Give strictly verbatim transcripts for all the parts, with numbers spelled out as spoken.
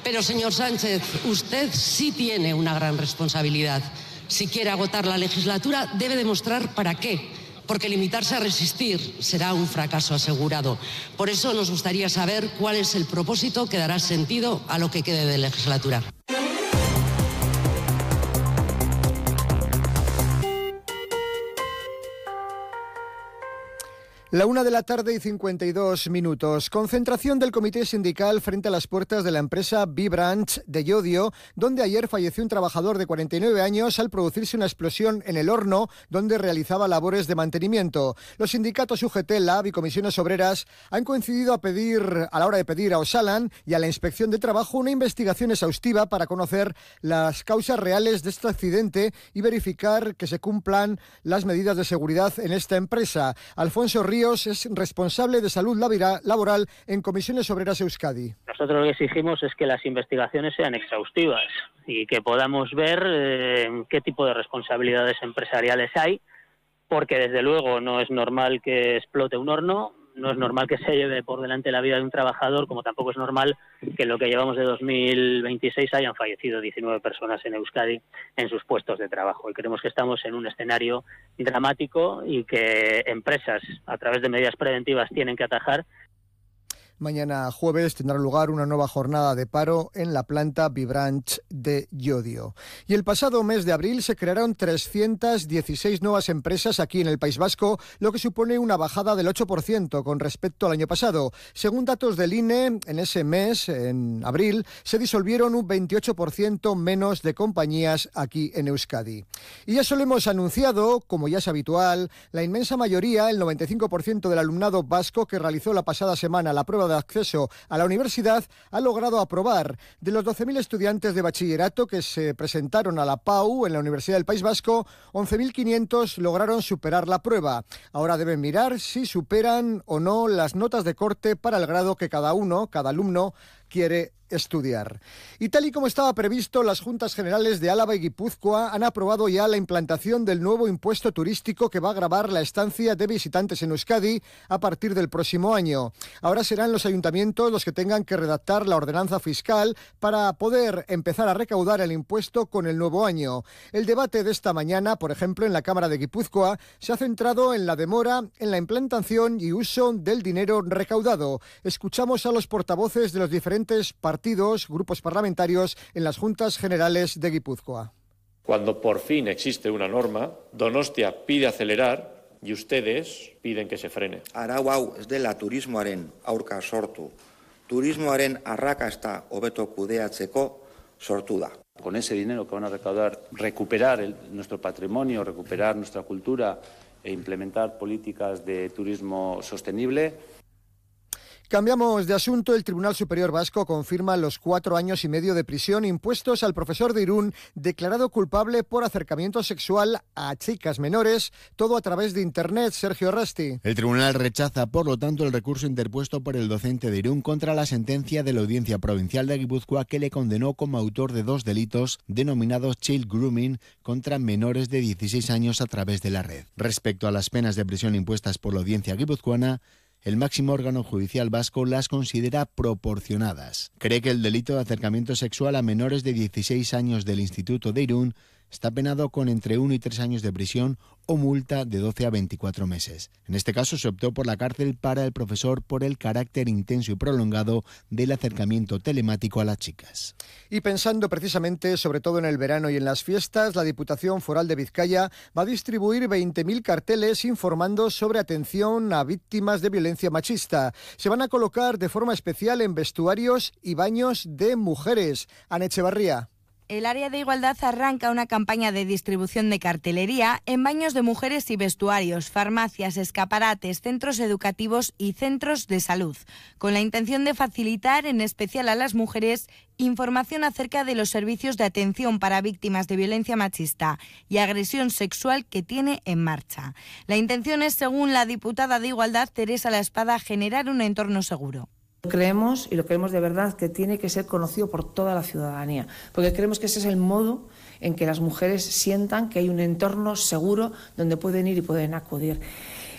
Pero, señor Sánchez, usted sí tiene una gran responsabilidad. Si quiere agotar la legislatura, debe demostrar para qué. Porque limitarse a resistir será un fracaso asegurado. Por eso nos gustaría saber cuál es el propósito que dará sentido a lo que quede de legislatura. La una de la tarde y cincuenta y dos minutos. Concentración del comité sindical frente a las puertas de la empresa B-Branch de Llodio, donde ayer falleció un trabajador de cuarenta y nueve años al producirse una explosión en el horno donde realizaba labores de mantenimiento. Los sindicatos U G T, Lab y comisiones obreras han coincidido a pedir, a la hora de pedir a Osalan y a la Inspección de Trabajo una investigación exhaustiva para conocer las causas reales de este accidente y verificar que se cumplan las medidas de seguridad en esta empresa. Alfonso Ríos es responsable de salud laboral en Comisiones Obreras Euskadi. Nosotros lo que exigimos es que las investigaciones sean exhaustivas y que podamos ver eh, qué tipo de responsabilidades empresariales hay, porque desde luego no es normal que explote un horno, no es normal que se lleve por delante la vida de un trabajador, como tampoco es normal que en lo que llevamos de dos mil veintiséis hayan fallecido diecinueve personas en Euskadi en sus puestos de trabajo. Y creemos que estamos en un escenario dramático y que empresas, a través de medidas preventivas, tienen que atajar. Mañana jueves tendrá lugar una nueva jornada de paro en la planta B-Branch de Llodio. Y el pasado mes de abril se crearon trescientas dieciséis nuevas empresas aquí en el País Vasco, lo que supone una bajada del ocho por ciento con respecto al año pasado. Según datos del I N E, en ese mes, en abril, se disolvieron un veintiocho por ciento menos de compañías aquí en Euskadi. Y ya solo hemos anunciado, como ya es habitual, la inmensa mayoría, el noventa y cinco por ciento del alumnado vasco que realizó la pasada semana la prueba de acceso a la universidad ha logrado aprobar. De los doce mil estudiantes de bachillerato que se presentaron a la P A U en la Universidad del País Vasco, once mil quinientos lograron superar la prueba. Ahora deben mirar si superan o no las notas de corte para el grado que cada uno, cada alumno, quiere estudiar. Y tal y como estaba previsto, las Juntas Generales de Álava y Guipúzcoa han aprobado ya la implantación del nuevo impuesto turístico que va a gravar la estancia de visitantes en Euskadi a partir del próximo año. Ahora serán los ayuntamientos los que tengan que redactar la ordenanza fiscal para poder empezar a recaudar el impuesto con el nuevo año. El debate de esta mañana, por ejemplo, en la Cámara de Guipúzcoa, se ha centrado en la demora en la implantación y uso del dinero recaudado. Escuchamos a los portavoces de los diferentes partidos partidos, grupos parlamentarios en las Juntas Generales de Guipúzcoa. Cuando por fin existe una norma, Donostia pide acelerar y ustedes piden que se frene. Arau hau ez dela turismoaren aurka sortu. Turismoaren arrakasta hobeto kudeatzeko sortu da. Con ese dinero que van a recaudar, recuperar el, nuestro patrimonio, recuperar nuestra cultura e implementar políticas de turismo sostenible. Cambiamos de asunto. El Tribunal Superior Vasco confirma los cuatro años y medio de prisión impuestos al profesor de Irún, declarado culpable por acercamiento sexual a chicas menores, todo a través de Internet. Sergio Rasti. El tribunal rechaza, por lo tanto, el recurso interpuesto por el docente de Irún contra la sentencia de la Audiencia Provincial de Guipúzcoa, que le condenó como autor de dos delitos denominados child grooming contra menores de dieciséis años a través de la red. Respecto a las penas de prisión impuestas por la Audiencia guipuzcoana, el máximo órgano judicial vasco las considera proporcionadas. Cree que el delito de acercamiento sexual a menores de dieciséis años del Instituto de Irún está penado con entre uno y tres años de prisión o multa de doce a veinticuatro meses. En este caso se optó por la cárcel para el profesor por el carácter intenso y prolongado del acercamiento telemático a las chicas. Y pensando precisamente sobre todo en el verano y en las fiestas, la Diputación Foral de Vizcaya va a distribuir veinte mil carteles informando sobre atención a víctimas de violencia machista. Se van a colocar de forma especial en vestuarios y baños de mujeres. Ana Echevarría. El área de igualdad arranca una campaña de distribución de cartelería en baños de mujeres y vestuarios, farmacias, escaparates, centros educativos y centros de salud, con la intención de facilitar, en especial a las mujeres, información acerca de los servicios de atención para víctimas de violencia machista y agresión sexual que tiene en marcha. La intención es, según la diputada de Igualdad, Teresa La Espada, generar un entorno seguro. Creemos, y lo creemos de verdad, que tiene que ser conocido por toda la ciudadanía, porque creemos que ese es el modo en que las mujeres sientan que hay un entorno seguro donde pueden ir y pueden acudir.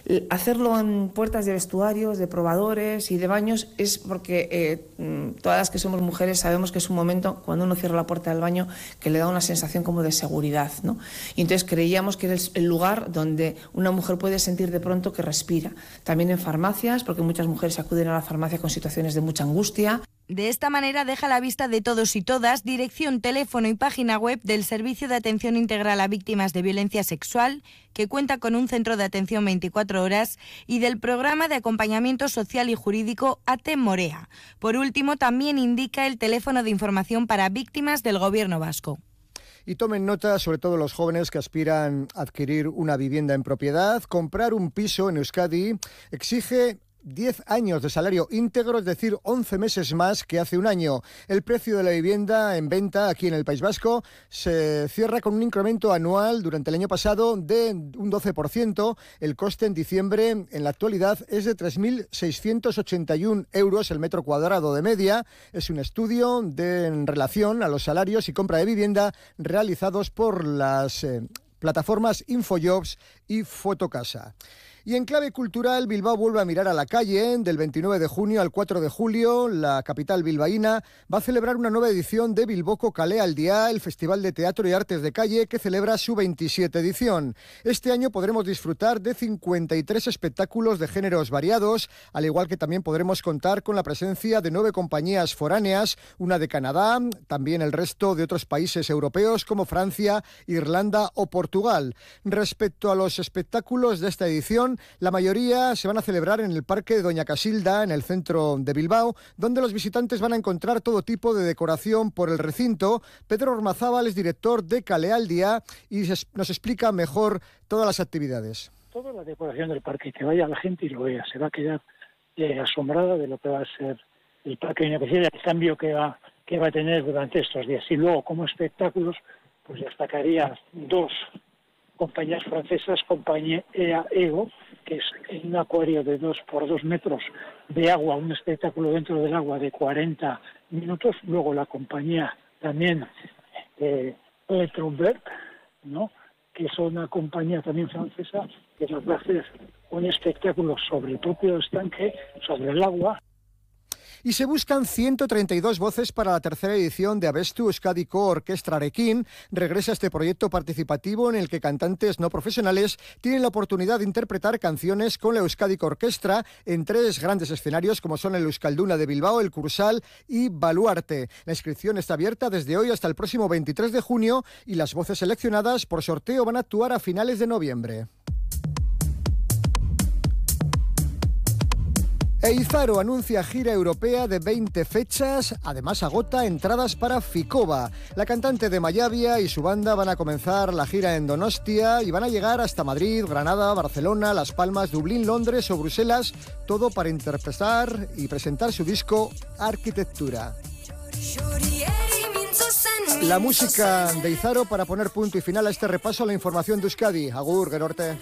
Hacerlo en puertas de vestuarios, de probadores y de baños es porque eh, todas las que somos mujeres sabemos que es un momento, cuando uno cierra la puerta del baño, que le da una sensación como de seguridad, ¿no? Y entonces creíamos que era el lugar donde una mujer puede sentir de pronto que respira. También en farmacias, porque muchas mujeres acuden a la farmacia con situaciones de mucha angustia. De esta manera deja a la vista de todos y todas dirección, teléfono y página web del Servicio de Atención Integral a Víctimas de Violencia Sexual, que cuenta con un centro de atención veinticuatro horas, y del Programa de Acompañamiento Social y Jurídico ATE Morea. Por último, también indica el teléfono de información para víctimas del Gobierno vasco. Y tomen nota, sobre todo los jóvenes que aspiran a adquirir una vivienda en propiedad. Comprar un piso en Euskadi exige diez años de salario íntegro, es decir, once meses más que hace un año. El precio de la vivienda en venta aquí en el País Vasco se cierra con un incremento anual durante el año pasado de un doce por ciento. El coste en diciembre en la actualidad es de tres mil seiscientos ochenta y un euros el metro cuadrado de media. Es un estudio de, en relación a los salarios y compra de vivienda realizados por las eh, plataformas Infojobs y Fotocasa. Y en clave cultural, Bilbao vuelve a mirar a la calle. Del veintinueve de junio al cuatro de julio, la capital bilbaína va a celebrar una nueva edición de Bilboko Kalealdia, el Festival de Teatro y Artes de Calle, que celebra su veintisiete edición. Este año podremos disfrutar de cincuenta y tres espectáculos de géneros variados, al igual que también podremos contar con la presencia de nueve compañías foráneas, una de Canadá, también el resto de otros países europeos como Francia, Irlanda o Portugal. Respecto a los espectáculos de esta edición, la mayoría se van a celebrar en el Parque de Doña Casilda, en el centro de Bilbao, donde los visitantes van a encontrar todo tipo de decoración por el recinto. Pedro Ormazábal es director de Kalealdia y nos explica mejor todas las actividades. Toda la decoración del parque, que vaya la gente y lo vea, se va a quedar eh, asombrada de lo que va a ser el Parque de Doña Casilda, el cambio que va, que va a tener durante estos días. Y luego, como espectáculos, pues destacaría dos compañías francesas, compañía E A Ego, que es un acuario de dos por dos metros de agua, un espectáculo dentro del agua de cuarenta minutos. Luego la compañía también eh, Electroberg, ¿no?, que es una compañía también francesa que nos va a hacer un espectáculo sobre el propio estanque, sobre el agua. Y se buscan ciento treinta y dos voces para la tercera edición de Abestu Euskadiko Orkestrarekin. Regresa este proyecto participativo en el que cantantes no profesionales tienen la oportunidad de interpretar canciones con la Euskadiko Orkestra en tres grandes escenarios como son el Euskalduna de Bilbao, el Cursal y Baluarte. La inscripción está abierta desde hoy hasta el próximo veintitrés de junio y las voces seleccionadas por sorteo van a actuar a finales de noviembre. Eizaro anuncia gira europea de veinte fechas, además agota entradas para Ficova. La cantante de Mayavia y su banda van a comenzar la gira en Donostia y van a llegar hasta Madrid, Granada, Barcelona, Las Palmas, Dublín, Londres o Bruselas, todo para interpretar y presentar su disco Arquitectura. La música de Eizaro para poner punto y final a este repaso a la información de Euskadi. Agur, Gerorte.